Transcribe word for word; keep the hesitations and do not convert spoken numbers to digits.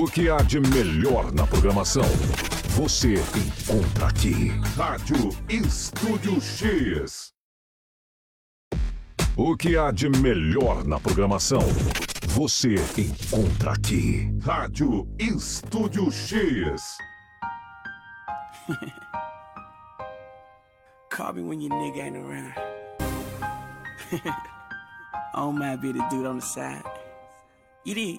O que há de melhor na programação, você encontra aqui. Rádio Estúdio X. O que há de melhor na programação, você encontra aqui. Rádio Estúdio X. Call me when your nigga ain't around. I don't mind being the dude on the side. You did.